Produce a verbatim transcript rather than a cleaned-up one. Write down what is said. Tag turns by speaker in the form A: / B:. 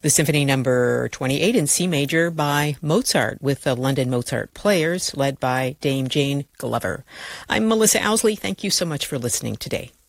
A: The Symphony Number twenty-eight in C major by Mozart with the London Mozart Players led by Dame Jane Glover. I'm Melissa Owsley. Thank you so much for listening today.